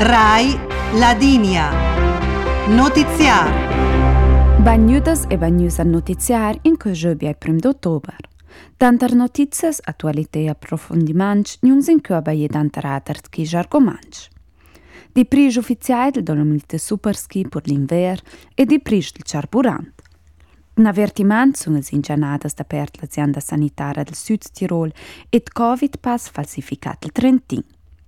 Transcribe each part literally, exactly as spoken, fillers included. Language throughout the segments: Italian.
Rai Ladinia. Notiziar. Bagnudas e bagnus al notiziar in quel giorno è primo d'ottobre. Tantar notizias, attualità e approfondimenti, non si incubano e tantar altri che argomenti. Di prigi ufficiali del Dolomite Superski per l'inverno e di prigi del Carburant. Un avvertimento sono le ingianadas da per l'azienda sanitaria del Sud Tirol e il Covid-Pass falsificato il Trentin.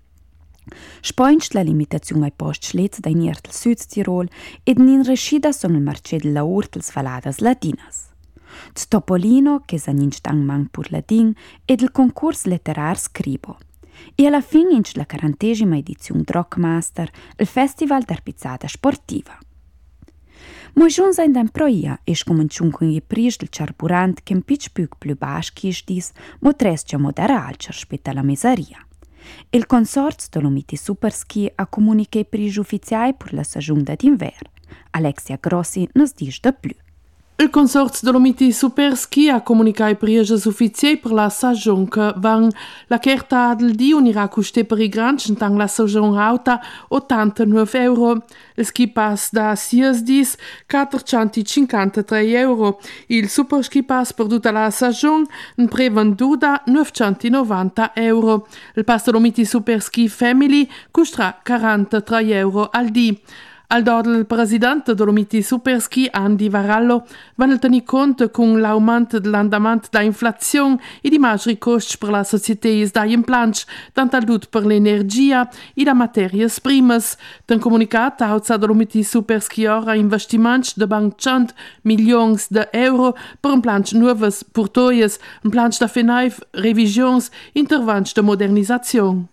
Spoinch la limitazione ai posti schlets da inir del Sud Tirol ed in rescida sono il marché del lavoro dels Valadas Latinas. Il Topolino, che sa ninstang mang pur ladin, ed il concorso letterario Scribo. E alla fine in la quarantesima edizione Rockmaster, il festival d'arpizzata sportiva. Ma giunsa in den proia e scominciun con i prigi del Carburant che un pitch più più baschi dis, ma trescia moderalcia rispetto alla mesaria. Il consorzio Dolomiti Superski ha comunicato i prigi ufficiali per la stagione d'inverno. Alexia Grossi nos dice di più. Il consorzio Dolomiti Superski ha comunicato i pregi ufficiali per la stagione che van la carta del dia unirà coste per i grandi in la stagione alta ottantanove euro. Il ski pass da Siesdis quattrocentocinquantatré euro. Il super ski pass per tutta la stagione in prevenduta novecentonovanta euro. Il pass Dolomiti Superski Family costerà quarantatré euro al dia. Al dod il presidente Dolomiti Superski Andy Varallo van tenir conto con l'aumento dell'andamento dell'inflazione e di maggiori costi per la società da implanti, tanto al dud per l'energia e le materie prime. Ten comunicato a Dolomiti Superski ora investimenti di banc cento milioni di euro per un plan di nuove portoies, un plan di fenaiv, revisioni, interventi di modernizzazione.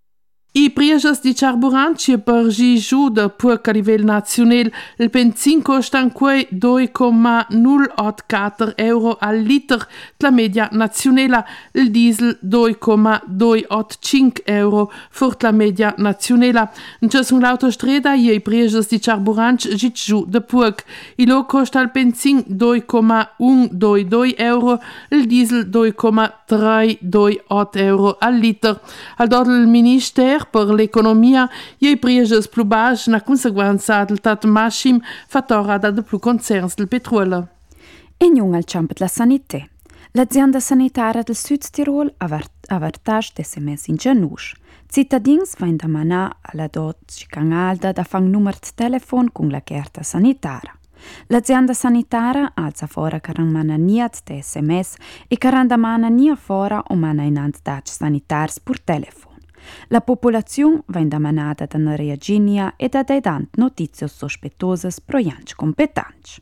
I prieges di Carburant ci per giù da puc a livello nazionale, il benzin costa quei due virgola zero ottantaquattro euro al litro, la media nazionale, il diesel due virgola duecentoottantacinque euro, for la media nazionale. In ciò sono l'autostrada e i prieges di Carburant ci giù da puc. Il lo costa il benzin due virgola centoventidue euro, il diesel due virgola trecentoventotto euro al litro. Al dod il ministero per l'economia e i prieges più bassi na conseguenza del tat massimo fattora da più concerns del petrolio. E non al campo della sanità. L'azienda sanitaria del Sud Tirol ha avvertato di essere messa in genuscio. Cittadini vanno a manare alla dodici canalda da fare un numero di telefono con la carta sanitaria. L'azienda sanitaria alza fuori che non manna niente di sms e che non manna niente fuori o manna in dati sanitari per telefono. La popolazione viene manata da una reaginia e da dei tanti notizie sospettose proianci competenti.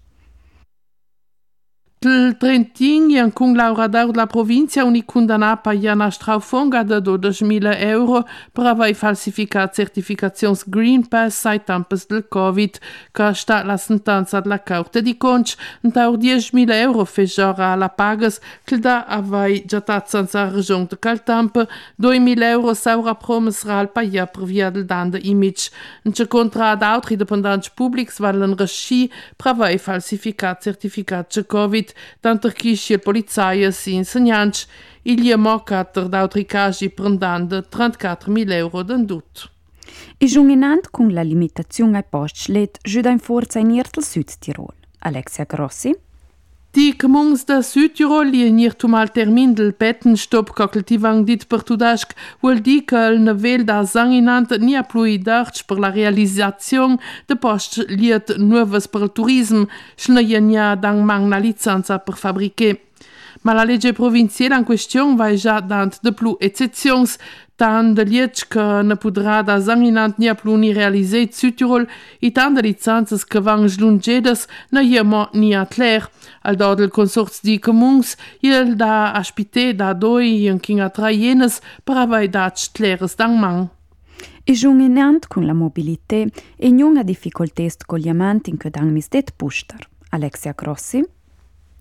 Il Trentin e con laureato della provincia un condannato a una straufonga di dodicimila euro per aver falsificato certificazioni Green Pass ai tempi del Covid, che sta la sentenza della Corte di Conci, in diecimila euro feggiora alla pagas, che da aver gettato senza ragione di quel tempo, duemila euro saura promeserà al paese per via del danno image. In ce contra ad altri dipendenti pubblici vanno resci per aver falsificato certificati Covid, tanto che i polizai e gli insegnanti gli hanno moccato da altri casi prendendo trentaquattromila euro d'indotto. E giunginant con la limitazione ai posti schlet giuda in forza in ir del Sud Tirol. Alexia Grossi. Die Communs da Südtirol li nir tumal termin del pettenstop cognitivang dit per tudasc vuol dir che il nivel da sanginant ni a plui darch per la realizzazione de post liet nuovas per il turism, schneienia dang mang na licenza per fabriche. Ma la legge provinciale in questione va già dant de plus eccezions, tant de lietsch che ne podrà da sanginant ni a plui ni realiser Südtirol, i tant de licences che van slungedes ne jemo ni a tler. Al dod del consorzio di comuns, il da aspite da doi in king a tre jenes per aver dat tleres dang mang. E giunginant con la mobilità e non ha difficoltà con gli amanti in che dang mistet puster. Alexia Grossi.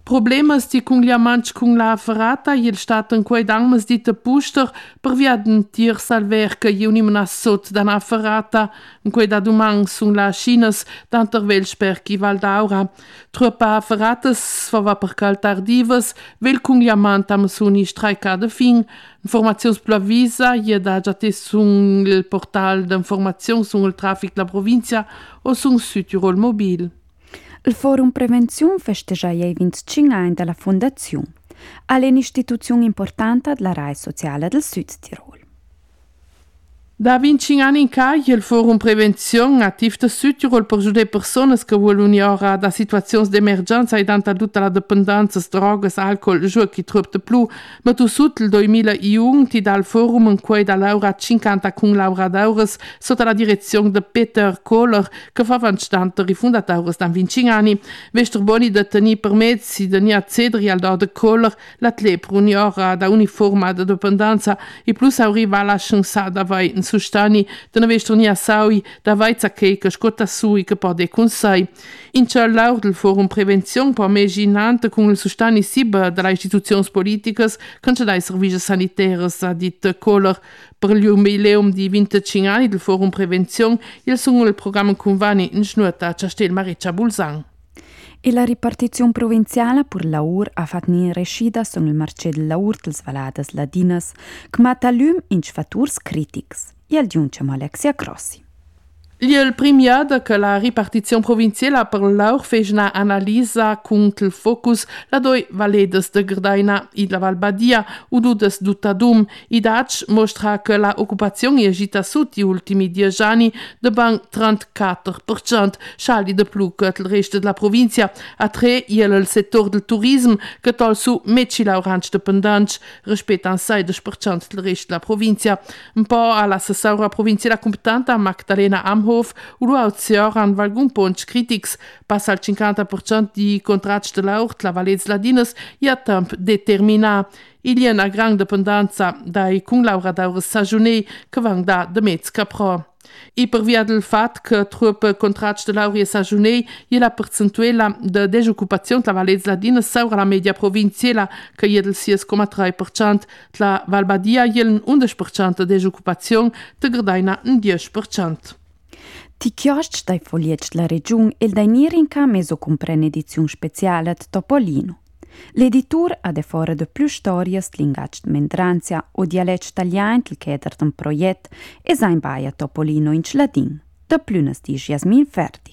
Problemas di con gli amanti con la ferrata, il stato in cui dangmas di te puster per via d'un tir salver che io nimena sot da una ferrata in cui da domang sun la chinas d'antervel sper chi val d'aura. Troppa ferratas fava per cal tardivas, vel con gli amanti am suni straica de fin, informazions plavisa, je da già te sun il portal d'informazione sun il traffic la provincia o sun Südtirol mobil. Il Forum Prevenzione festeggia i venticinque anni della fondazione. È un'istituzione importante della R A I sociale del Sud Tirol. Da venticinque anni in ca, il Forum Prevenzione attiv del Sud Tirol per giudare persone che vogliono ora da situazioni di emergenza e tanta tutta la dipendenza, drogas, alcol, giochi troppo più, ma tu sotto il duemilauno ti dà il forum in cui da Laura cinquanta con Laura Daures sotto la direzione di Peter Kohler, che fa avanzante rifondatore da venticinque anni. Vester boni di tenere permessi di non accedere al do di Kohler, l'atleta per un'ora da uniforme di dipendenza e plus arriva alla chance da vai in sustani de na vestrania saui da vaiza che che scotta sui che pode consai. In ciò laur del Forum Prevenzione per meginante con il sustani sib delle istituzioni politiche con dai servizi sanitari a dit Kohler per il jubileum di venticinque anni del Forum Prevenzione il sono il programma convani in snuota a Castel Mareccia Bulzang. E la ripartizione provinciale per l'aur ha fatto in rescida con il marché del l'aur dels Valadas Ladinas, che mata l'um in faturs critics. E al giunge Alexia Crossi. Il premiato che la ripartizione provinciale per l'aur fece una analisi con il focus la due valedes de Gardaina e la Valbadia o dudes d'Utadum. I dati mostra che la occupazione è agita su gli ultimi dieci anni de ben trentaquattro per cento, scialdi di più che il resto della provincia. A tre il settore del turismo che tol su meci lauranti dipendenti rispetto a sedici per cento del resto della provincia. Un po' all'assessora provinciale competente Magdalena Amhof u lu auzior an valgun ponch critics passa al cinquanta per cento di contratti de l'aur la Valets Ladinas e a tempo determinat. Il y a una grande dipendenza dai con Laura d'aures stagioni che van da de mezz capro. E per via del fatto che troppo contratti de laurea stagioni e la percentuale de desoccupazione la Valets Ladinas saura la media provinciale che è del sei virgola tre per cento, la Valbadia è un undici per cento de desoccupazione, de Gardaina un dieci per cento. Ti chiosci dai foglietti della regione e dai Nirinca meso comprende edizione speciale di Topolino. L'editor ha de fora de più storie slingati di mendranzia o dialetti italiani del chieder d'un progetto e sein baia Topolino in Schladin. De plünes di Jasmin Fertig.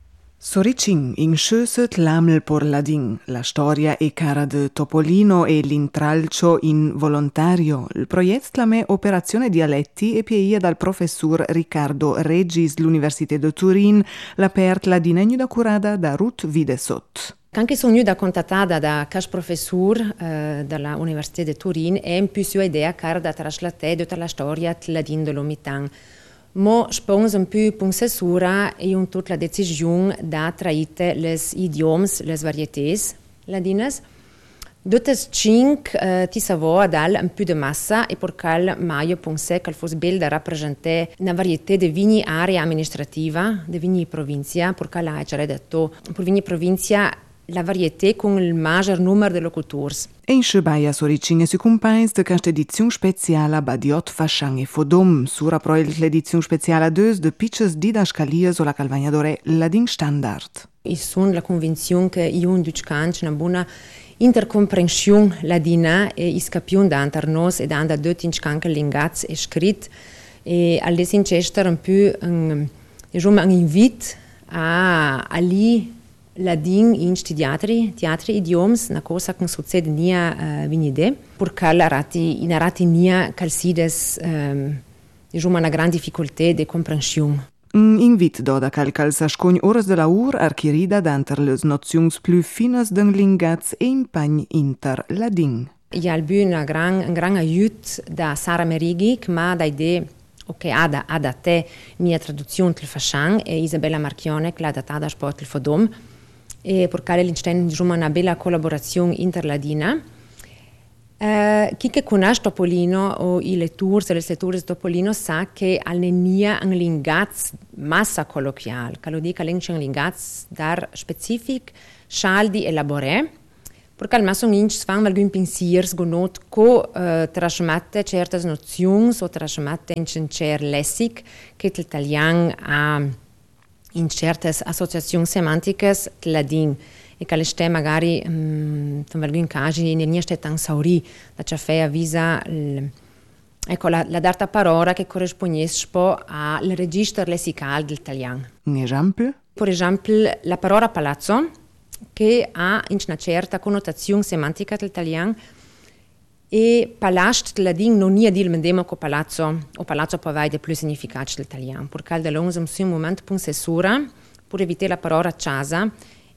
Soricin in sciöset l'amel por Ladin, la storia e cara de Topolino e l'intralcio in volontario. Il progetto clame Operazione Dialetti e pieia dal professor Riccardo Regis l'Università de Turin, la pert Ladina da curada da Ruth Videsot. Anche sono venuta contattata da cash professor eh, dalla Università di Turin e in più sua idea cara da traslate tutta la storia Ladin dell'Omitan. Mo spons un più pensura e un tutta la decisione da traite les idioms, les varietés ladinas. Dotes cinque eh, ti savo dal un più de massa e per cal maio pense che fosse bel da rappresentare una varietà di vini area amministrativa, di vini provincia, per cal ha già detto per vini provincia la varietà con il maggior numero di locutori. E in Schebaia Soricin e si compagns de questa edizione speciale Badiot Fasciang e Fodom, sura pro l'edizione speciale due de pitches didascalias o la calvagnadore Ladin Standard. E sono la convinzione che io un duccanci una buona intercomprensione ladina e iscapion da antar nos e da andar dot in scanca lingaz e scrit e all'esincester un più un, diciamo, un invito a ali Ladin in teatri, teatri idioms, una cosa che succede nia uh, vinide, perché la rati, in rati nia calcides, um, diciamo, una grande difficoltà di comprensione. Un invito da calcal sascogn oras de la ur archirida d'anter les nozions plus finas d'un lingaz e impagn inter Ladin. Il y a un gran, un gran aiut da Sara Merighi, che mi ha da idea ok, ada, ada te mia traduzione del fasciang e Isabella Marchione, che l'ha datata a sport il Fodom. E per cui l'instante diciamo una bella collaborazione interladina. Uh, chi che conosce Topolino o i lettori e le letture di Topolino sa che all'enia un lingaz massa colloquiale, che lo dica c'è un lingaz dar specific, scialdi elaboré, Perché al massimo inch sfang alcun pensiers gonot co uh, trasmette certe nozioni o trasmette in un cer lessic che l'italiano ha in certe associazioni semantiche ladin e che le ste magari um, in alcuni casi non è tan sauri da c'è fe avvisa l, ecco la, la data parola che corrisponde al registro lessicale dell'italiano. Un esempio? Per esempio la parola palazzo che ha una certa connotazione semantica dell'italiano e palast ladin non è il medesimo che palazzo o palazzo può avere più significato dell'italiano perché dall'onzo un momento per sessura per evitare la parola casa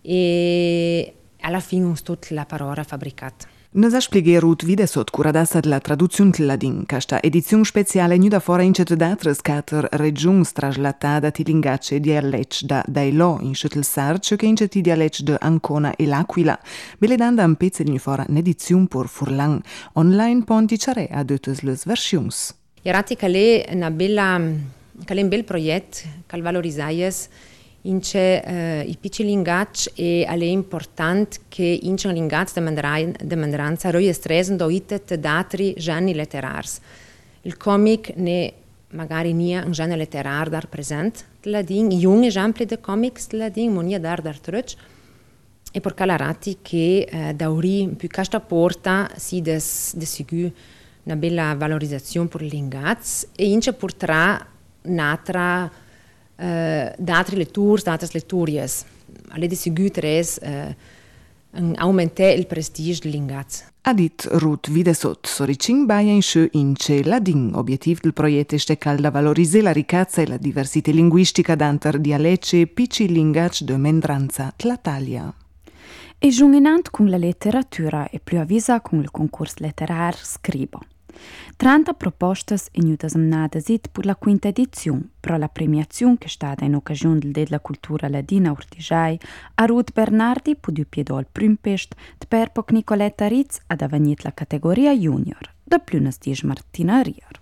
e alla fine è tutta la parola fabbricata. Nos ha spiegherut videsot curadassa la traduzione del ladin, questa edizione speciale nuda fora incet d'altres quattro regions traslatada ti lingace dialect da Dailo in Schüttel Sarce che incet dialect de Ancona e l'Aquila. Beledanda un pezzo di fora un'edizione per Furlan. Online ponti ciare a tutte le versioni. Irati che è una bella che è un bel progetto che valorizaies in c'è uh, i piccoli linguaggi e è importante che in c'è un linguaggio di mandanza registrano da itet da altri generi letterari. Il comic ne magari non è un genere letterario da presente, ladin, i jungi esempi di comics ladin, ma non è da da truc. E perché la rati che uh, da ori più questa porta si des de sigu una bella valorizzazione per il linguaggio e in c'è porterà un'altra Uh, d'altre letture, d'altre letturies. Alle di sicures uh, aumentare il prestigio del linguaggio. Ha dit Ruth Videsot, soricin baia in sce in ce ladin. Obiettiv del progetto è cal da valorizzare la ricchezza e la diversità linguistica d'antar dialecce e piccoli linguaggi de mendranza tl'Italia. E giungenant con la letteratura e più avvisa con il concorso letterario Scribo. trenta proposte ignutas amnadas it per la quinta edizione, però la premiazione che è stata in occasione del Dì della Cultura Ladina Urtigiai a Ruth Bernardi podiu piedò al prim pest de perpoc Nicoletta Ritz ad avanit la categoria junior, da plunas dies Martina Rier.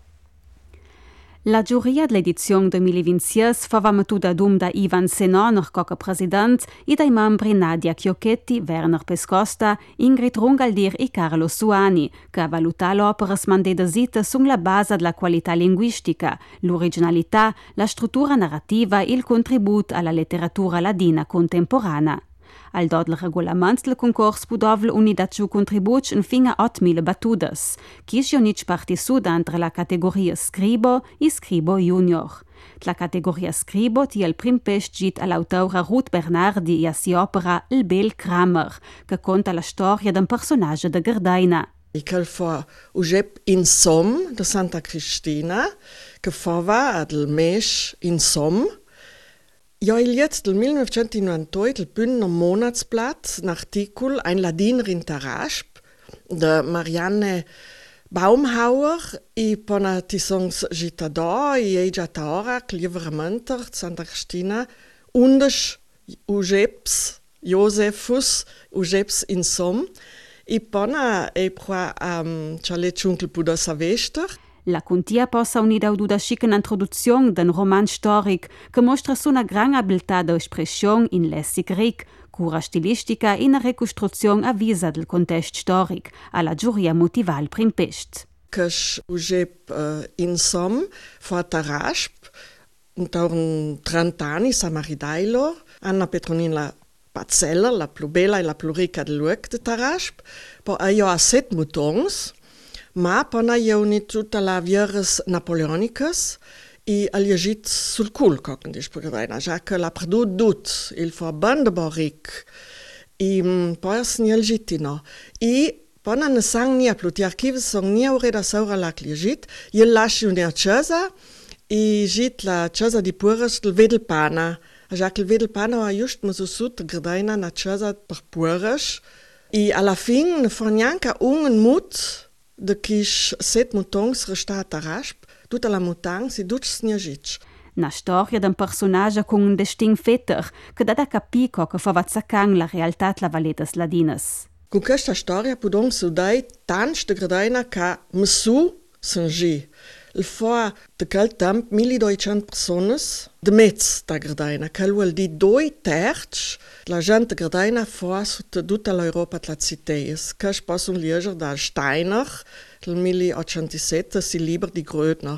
La giuria dell'edizione duemilaventisei fava mettuta dum da Ivan Senonner come presidente e dai membri Nadia Chiocchetti, Werner Pescosta, Ingrid Rungaldir e Carlo Suani, che valutano l'opera smandata zita sulla base della qualità linguistica, l'originalità, la struttura narrativa e il contributo alla letteratura ladina contemporanea. Al dot il regolamento del concorso pudovl unidaciu contribuc in fino a ottomila battudes, che si unic partisud entre la categoria Scribo e Scribo Junior. La categoria Scribo ti il prim pest git all'autora Ruth Bernardi e a si opera Il Bel Kramer, che conta la storia d'un personaggio de Gardaina. Ik heb voor Ujep in Som de Santa Cristina, che fava ad il mes in Som. Ja, il jetzt del millenovecentonovantotto il Bündner Monatsblatt un articol ein Ladiner in Tarasp de Marianne Baumhauer e pona tisongs gitador e eja taora cliveramente Santa Cristina undes Ujeps Josephus Ujeps in Som e pona e qua um, chale chunkel puda savester. La contia possa unida una chica introduzione d'un roman storico che mostra una gran abilità di espressione in lessic ric, cura stilistica e una ricostruzione avvisa del contesto storico alla giuria motivale prim pest. Che Ujep uh, in Som fa Tarasp, intorno trenta anni Samaridailo, Anna Petronina Pazzella, la più bella e la più ricca del luogo di Tarasp, poi io ha sette mutons, ma pona io ni tutta la vieres napoleonicas e allegit sul cul cocken dis perché già che la perdut dut il fa bande boric e poi snel gitino e pona ne sang ni aplut gli archivi son ni ore da saura la legit io lasci una casa e git la casa di Pures del Vedelpana già che il Vedelpana ha just messo su Gardaina na casa per Pures e alla fine ne fa neanche un mut de quis set mutons restata rasp, tutta la mutang si duc sniagic. Na storia d'un personaggio con un distinct fetter che dà da capico che fa vazzacan la realtà la valetas ladinas. Con questa storia podom sudai tanch de gradaina ca mesu sangi. Il fa de quel temp milleduecento persones de mezz da Gardaina, che vuol dire due terzi la gente Gardaina fa su tutta l'Europa la citeis, che possono leggere da Steiner, nel milleottocentosettantasette, si libero di Grödner.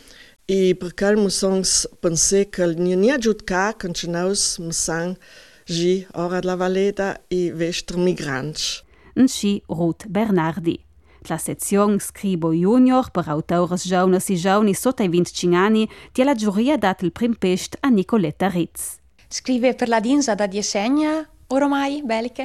E per quel musons pensare che non è giudicato che ci nos musang gi ora la Valeda e vestr migranti. Un sci Ruth Bernardi. La sezione Scribo Junior per autores giovani e giovani sotto i venticinque anni ti la giuria dato il prim pest a Nicoletta Ritz. Scrive per la Dinsa da dieci anni ormai, belliche,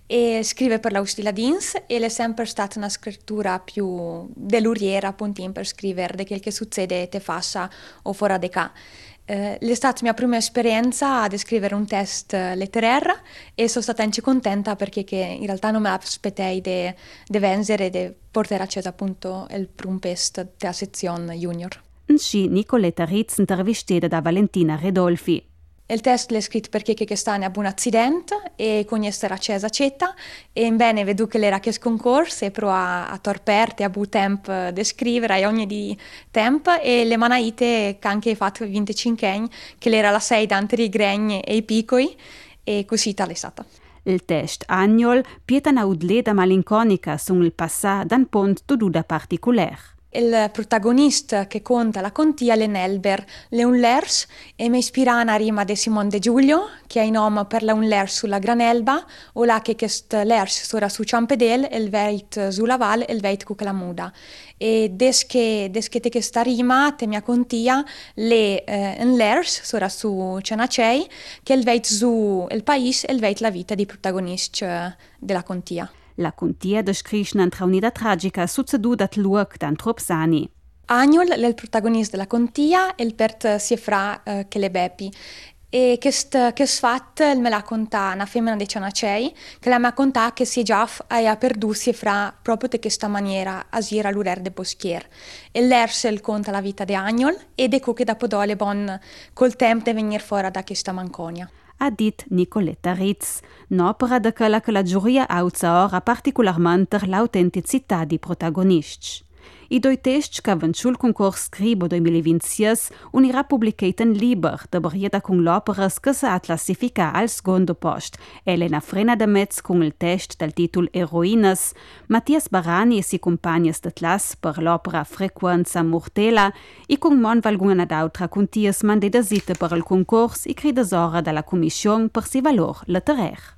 e scrive per l'Austria Dins e è sempre stata una scrittura più dell'uriera, appunto, per scrivere di quel che succede te fassa o fuori di qua. Eh, è stata la mia prima esperienza ad scrivere un test letterario e sono stata anche contenta perché che in realtà non me l'aspettei di vincere e di portare acceso appunto il primo test della sezione junior. Sci Nicoletta Ritz intervistata da Valentina Redolfi. Il test l'ho scritto perché che sta a un accidente e con essere accesa accetta e in bene vedo che l'era che sconcorso e però a, a torperte a bu tempo di scrivere a ogni di tempo e le manaite che anche fatto venticinque anni che l'era la sei dante i gregni e i piccoli e così tale è stata. Il test annual pieta una udleda malinconica sul passato d'un pont tududa particolare. Il protagonista che conta la contia è Nelber, le un lers, e mi ispira una rima di Simone De Giulio, che ha il nome per la un lers sulla Granelba, o la che quest lers sora su Ciampedel, e il veit sulla val, e il veit cu la muda. E des che, des che te questa rima, te mia contia, le eh, un lers sora su Cenacei, che il veit su il paese, e il veit la vita di protagonista della contia. La contia descrive una traunida tragica succeduta al luogo da Tropsani. Agnol è il protagonista della contia e il pert si fra uh, che le bepi. E questo fatto me l'ha contato una femmina di Cianacei, che l'ha contato che si già ha perduto si fra proprio di questa maniera a gira l'urer de boschier. E l'Ersel conta la vita di Agnol ed ecco che dopo dole bon col tempo di venire fuori da questa manconia. Ha dit Nicoletta Ritz, un'opera da quella che la giuria auzza ora particolarmente l'autenticità di protagonisti. I due testi che vanno sul concorso Scribo duemilaventisei unirà pubblicati in Liber, da barriera con l'opera che si ha classificata al secondo posto. Elena Frena de Metz con il test dal titolo Eroines, Mattias Barani e si compagni di classe per l'opera Frequenza Mortela e con mon valguna d'altra contias mande da zita per il concorso e credesora dalla commissione per si valor letteraire.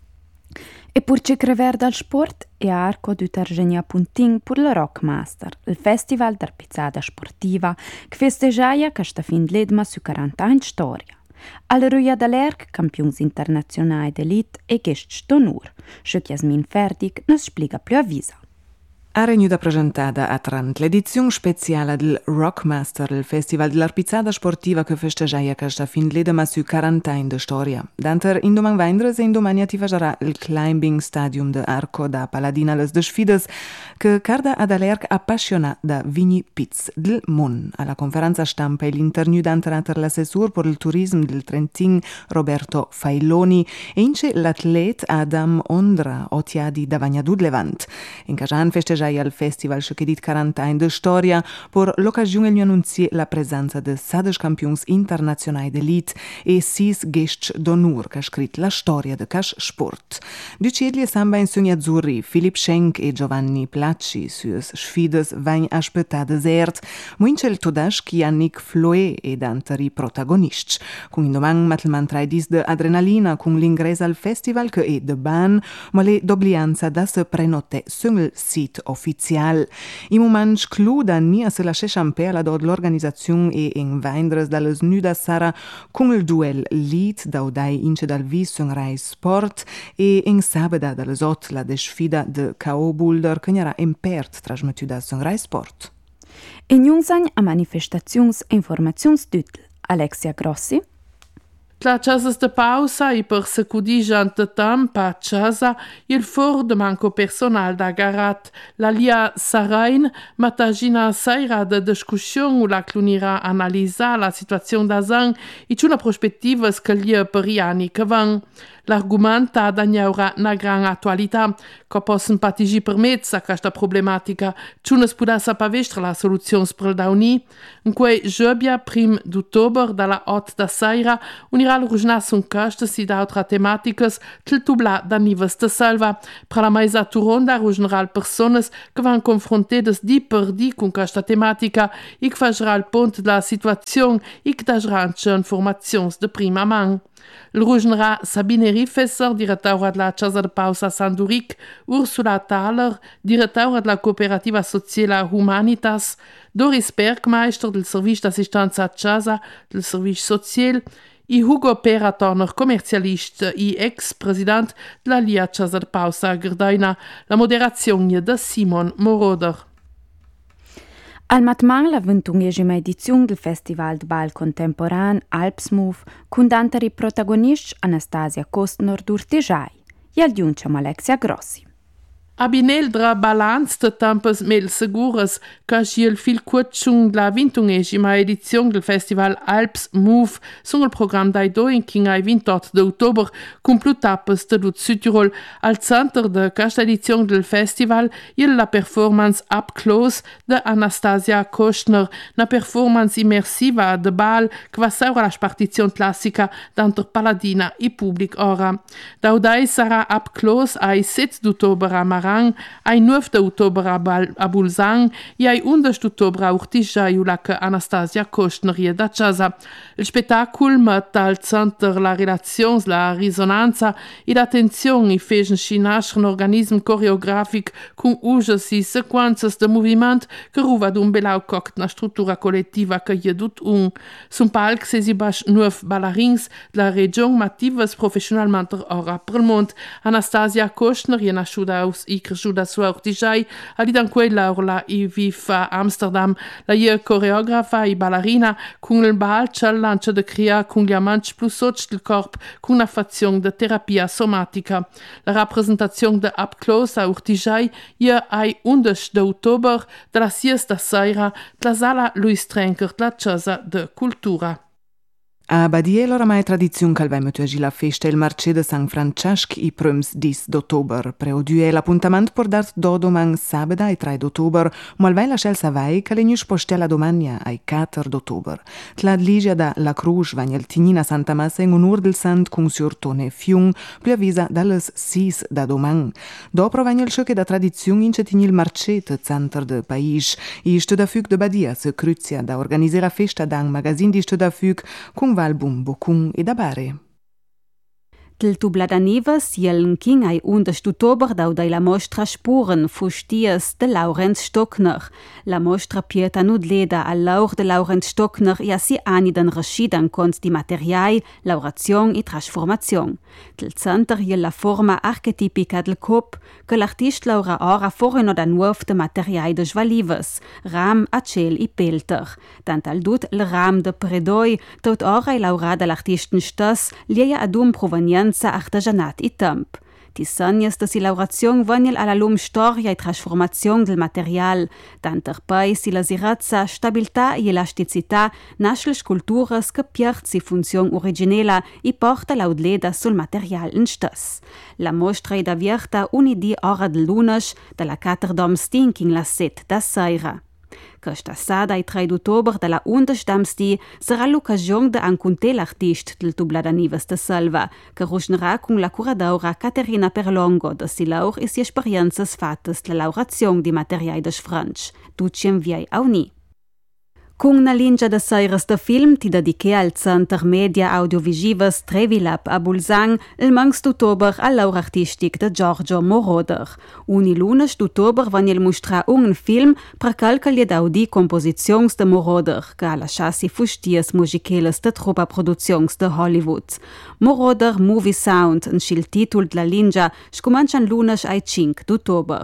E pur ce crever dal sport e arco du Tergenia Puntin pur la Rockmaster, il festival d'arpizzada sportiva che festeggiaia che sta fin l'edma su quaranta anni storia. Alla Ruia d'Alerc, campions internazionali d'elite e guests d'onur. Schut Jasmin Ferdig nos spiega più avvisa. Ha regnuta presentata a Trant l'edizione speciale del Rockmaster, il festival dell'arpizzada sportiva che festeggia questa fin l'edema su quaranta anni di storia. Danter in doman vendres e in domani attivarà il Climbing Stadium de Arco da Paladina les de Sfides che carda ad alerc appassiona da Vigni Piz del Mon. Alla conferenza stampa e l'interview d'anterater l'assessor per il turismo del Trentin Roberto Failoni e ince l'atlet Adam Ondra otiadi da Vagnadud Levant. In Cajan festeggia al festival che dit quaranta anni di storia, per l'occasione gli annunzi la presenza di sedici campions internazionali d'elite e sei guests d'onur che ha scritto la storia di questo sport. Ducedli samba in sogni azzurri, Filip Schenk e Giovanni Placci, sues sfides vain aspetta desert, muince il todaschi Yannick Floe e d'anteri protagonisti. Con indomani matlman traidis de adrenalina con l'ingresso al festival che è de ban, ma le d'oblianza da se prenote sul sito ufficial. I moments clou da nia se lascia champera dod l'organizzazione e in vendres dalles nuda Sara con il duel lead da udai ince dal vis un Rai Sport e in sabada dalles ot la desfida de K O Boulder che n'era impert trasmettuda sun Rai Sport. E njungsagn a manifestazions e informazionsdüttel. Alexia Grossi. Tla chasas de pausa e per secudigiante temp a chasa, il for de manco personal da garat. La lia Sarain matagina saira de discussion u la clunira analiza la situazione da zang e c'una prospettiva che lia per gli anni che van. L'argument ha d'agnaura na gran attualità, che possono patigi permezza questa problematica, c'unas pudassa pavestra la soluzione per dauni. In quei giobia prim d'ottober dalla ot da saira, unirà l'urgnas un cast si d'autra tematicas tel tubla da nivas de salva. Per la maisa turonda rugneral personas che van confrontedes di per di con questa tematica e che fagerà il ponte della situazione e che dageranno informazioni de prima man. Il rugnerà Sabine Riefesser, direttora della Casa de Pausa Sanduric, Ursula Thaler, direttora della cooperativa sociale Humanitas, Doris Bergmeister del Servizio d'assistenza a Casa del Servizio Sociale e Hugo Peratorner, commercialista e ex-president della Lia Casa de Pausa Gerdaina, la moderazione di Simon Moroder. Al matmang la ventungesima edizione del Festival de Bal Contemporan Alps Move con danteri protagonisti Anastasia Kostner d'Urtejai e al giuncem Alexia Grossi. Abineldra balans de tempes mel seguras ca il fil cuotschung la ventungesima edizione del Festival Alps Move sun il programma dai doi in ai ventotto de ottober con più tappes de Lut Südtirol al centro de questa edizione del festival il la performance Up Close de Anastasia Kostner, una performance immersiva de bal che va saura la spartizione classica d'anter Paladina e public ora. Daudai sarà Up Close ai sette d'ottober a Marang, ai nove d'ottober a, Bal- a Bulzang e ai undici d'ottober a Urtijai u la che Anastasia Kostner e da casa. Il spettacolo mette al centro la relazione, la risonanza e l'attenzione e fece nascere un organismo coreografico con usos e sequenze de movimento che ruva d'un belau coct na struttura collettiva che gli dut un. Sul palco si esibas nove ballarins della regione mattivas professionalmente ora per il mondo. Anastasia Kostner è nasciuta aus e cresciuta su Urtijai, alidan quella orla e vive a Amsterdam. La è coreografa e ballerina con il bal c'è lancia de crea con gli amanti più soci del corpo con una fazione de terapia somatica. La rappresentazione de Up Close a Urtijai è ai undici d'ottober della siesta sera della sala Louis Trenker della Casa de Cultura. A Badiel oramai tradizione che avevamo tuagi la festa il marce de San Francesc i prums dis d'ottober. Preodue l'appuntamento per dar do domang sabada e tre d'ottober, ma alvai la scel savai che le nius postea la domania ai quattro d'ottober. Tla ligia da La Cruz vagna il Tignina Santa Massa in onor del sant con surtone fiung, più avvisa dalles sis da domang. Dopro vagna il sciocche da tradizione in cetigni il marce te centre de pais, e sto da fug de Badia se cruzia da organizzare la festa da un magazin di sto da fug con Album Bocun e da Bare. Del tubla da Neves jelen king ai undici d'ottober dau dai la mostra Spuren fustias de Laurenz Stockner. La mostra pieta nudleda al laur de Laurenz Stockner e si ani den reschidan cons di materiai, laurazion e trasformazion. Del center je la forma archetipica del cop che l'artist laura ora forino da nuov de materiai de jvalives, ram, acel e pelter. Tant al dut il ram de predoi, tot ora i laura de l'artisten stas, lieja adum provenienza artesanat e temp. Ti sagnas de si laurazion vaniel alla lum storia e trasformazion del material, tanter pai si la sirazza, stabilità e elasticità nasce sculturas che piert si funzion originela e porta l'audleda sul material in stas. La mostra è da vierta unidi ora del lunes della Caterdom Stinking la set da Saira. Questa sada i tre d'ottober della undici damsti sarà l'occasione de anconter l'artist del tubla da Neves de Salva, che rusnerà con la curadoura Caterina Perlongo de si laur e si esperiences fattes la laurazione di materiai de Franch, duciem viei auni. Con una lingia de seiras de film ti dediche al Center Media Audiovisives Trevilab a Bulzang il mangs d'ottober al laur artistic de Giorgio Moroder. Uni lunes d'ottober van il mostrar un film per calcaglie d'audi composizions de Moroder, che alla chassi fustias musicheles de tropa produzions de Hollywood. Moroder Movie Sound, un schil titul de la lingia, scomancian lunes ai cinque d'ottober.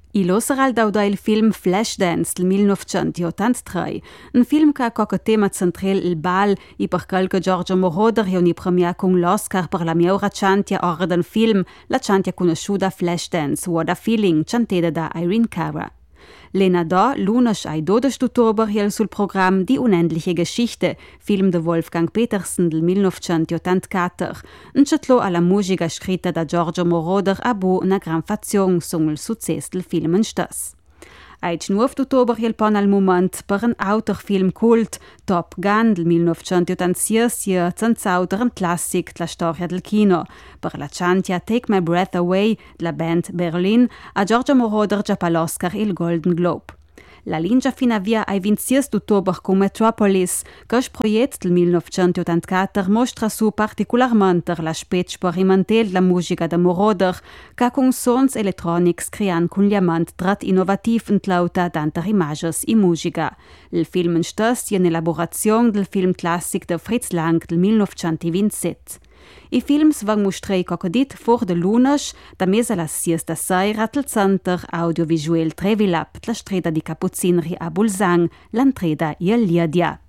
I loseral dauda il film Flashdance del millenovecentottantatre, un film che ha come tema centrale il bal e per quel Giorgio Moroder riunì premia con l'Oscar per la migliore chantia ora del film, la chantia conosciuta Flashdance, What a Feeling, chantata da Irene Cara. Lena da, lunes ai dodici ottober hiel sul Programm Die unendliche Geschichte, film de Wolfgang Petersen del millenovecentottantquattro, un cetlo alla musica scritta da Giorgio Moroder a bu una gran fazione sul successo del film in stas. Ai nove ottober hiel pon al moment per un autorfilm cult, Top Gun del millenovecentottantsei, sia senz'autor un classic della storia del kino. Per la chantia Take My Breath Away della band Berlin, a Giorgio Moroder già per l'Oscar il Golden Globe. La linea fino via ai ventisei ottober con Metropolis, che il progetto del millenovecentottantquattro mostra su particolarmente l'aspetto sperimentale della musica da Moroder, che con sons elettronics creano un liamant trat innovativ in tlauta d'antar images e musica. Il film in stas è un'elaborazione del film classic de Fritz Lang del millenovecentoventisette. I films van mostrei cocodit for de lunes, da mesa las sies da sera tel Center Audiovisuel Trevilap, la streda di Capuzinri a Bulzang, l'entreda i al Liadia.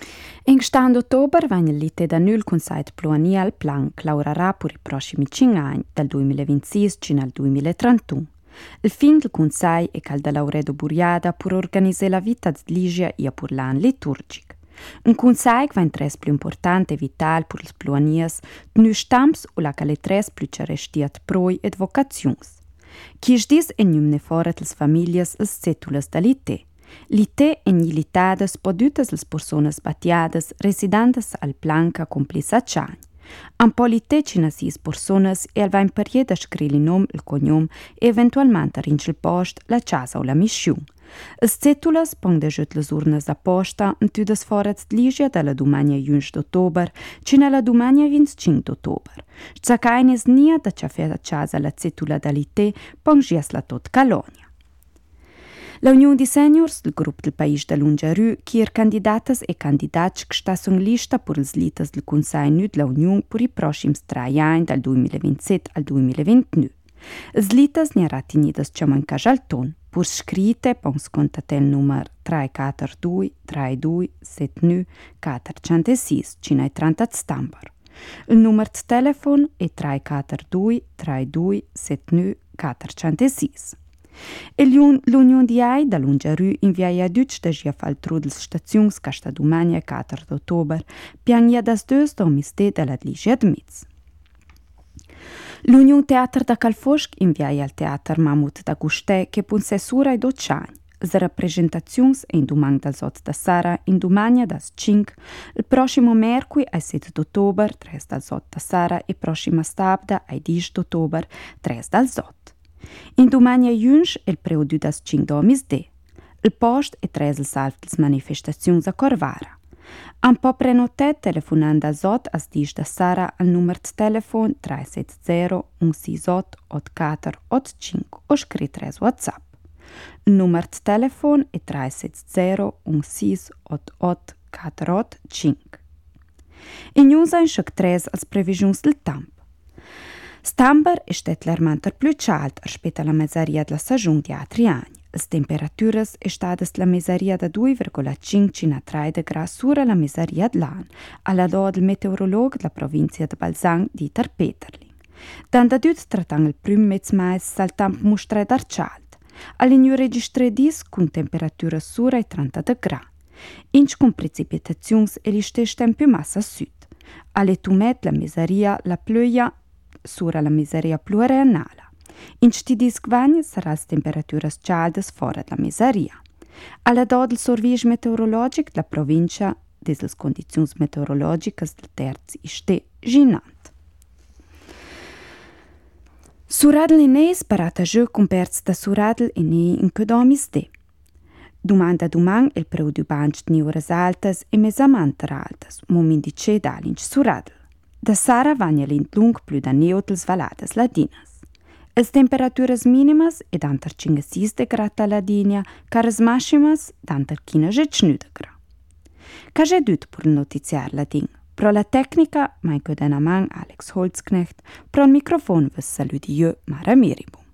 In stand ottober vegna l'ite da nul consait pluriennal plan che lavorerà per i prossimi cinque anni, dal duemilaventisei fino al duemilatrentuno. Il fin del Consell è che da Lauredo Buriada per organizzare la vita di Ligia e per l'anno liturgico. Un consell che va in tres più importante e vital per le plurianies, nu stamps o la che le tres più cerestiat proi ed vocazions. Chi dis e gnum ne fora les familias les cetulas da l'ite. L'ite e nilitades podutas les personas batiadas residentes al planca complice a Ciagn. Un po' l'ite cina sis personas e al va in perieda scrili il nom, il cognom e eventualmente rinci il post, la casa o la missione. As cetulas pong de jut las urnas a posta in tüdas forats d'Ligia dalla dumania junsch d'ottober cina la dumania venticinque d'ottober. Zacainis nia da cia fer a casa la cetula d'alite pong gias la tot Calonia. La Unione di Seniors, il gruppo del País da Lungiarù, che er candidatas e candidats che sta su lista per le litas del Consiglio nu della Unione per i prossimi tre anni dal duemilaventisette al duemilaventinove. Le litas ne ratinidas ciamo in Cajalton, pur scritte pons contatel numero tre quattro due tre due sette nove quattro zero sei cinai trenta stamper. Il numero di telefono è tre quattro due tre due sette nove quattro zero sei. E l'Unione di Ai da Lungiarù invia a Dutch da gia faltru dels stazions che sta domani quattro d'ottober piania das deux domiste della Ligia d'Mitz. L'Unione Teatr da Calfosc invia al Teatr Mamut da Gustè che punsessura i docciani. Le rappresentazioni in domani dal zot da Sara in domani das cinque, il prossimo mercoledì ai sette d'ottober, tre dal zot da Sara e prossima stabda ai dieci d'ottober, tre dal zot. In domani junsch il preudu das cinque domis de. Il post è tres il salv dels manifestazions a Corvara. Un po' prenotet telefonando a zot as dieci da Sara al numero di telefono tre sette zero uno sei otto otto quattro otto cinque o scrit tres WhatsApp. Il numero di telefono è tre sette zero uno sei otto otto quattro otto cinque. E non sono sciac tres als previsioni del tempo. Stamber è stetlermanter più caldo rispetto alla mezzaria della stagione di altri anni. Le temperature è stata la mezzaria da due virgola cinque a tre gradi sopra la mezzaria dell'anno, alla do del meteorologo della provincia di Balzang, Dieter Peterling. Danda dut trattang il primo mezzo mais sal tempo mostra dar caldo. All'inju registre dis con temperature sopra i trenta gradi. Inch con precipitazioni e li stessi tempi massa a sud. Alle tumet la mezzaria la pluia sura la miseria pluriennale. In sti disgvagni sarà le temperature calde fuori dalla miseria. Alla do del servizio meteorologico della provincia delle condizioni meteorologiche del terzo è ginante. Suradel in es parata giù con perz da suradel in e in codomis de. Domanda a domani il preoccupante di ore altas e mesamante altas, momenti c'è dall'inch suradel. Da Sara vagna l'int più da neutels valades ladinas. Le temperature minimas è d'antar cinquantasei gradi ladinia, caras maximas d'antar quindici gradi. Ca c'è dut per il notiziar ladin. Pro la tecnica, mai che da man Alex Holzknecht, pro il microfono vi saluti io, Mara Miribu.